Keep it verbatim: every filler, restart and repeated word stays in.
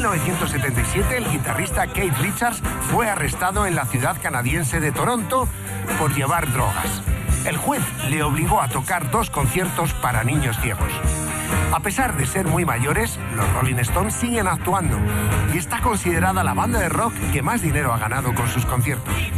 novecientos setenta y siete, el guitarrista Keith Richards fue arrestado en la ciudad canadiense de Toronto por llevar drogas. El juez le obligó a tocar dos conciertos para niños ciegos. A pesar de ser muy mayores, los Rolling Stones siguen actuando y está considerada la banda de rock que más dinero ha ganado con sus conciertos.